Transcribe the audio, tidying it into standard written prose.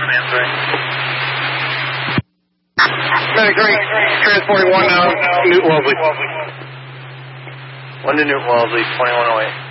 answering. Medic 3, transporting 1 now, Newt Wellesley. 1 to Newt Wellesley, 2108.